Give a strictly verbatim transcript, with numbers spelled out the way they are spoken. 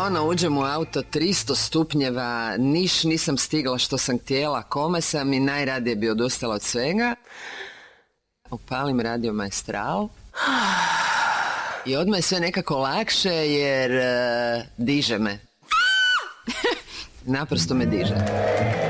ono, uđem u auto, tristo stupnjeva, niš nisam stigla što sam htjela, kome sam i najradije bi odustala od svega. Upalim Radio Maestral i odmah je sve nekako lakše jer uh, diže me. Naprosto me diže.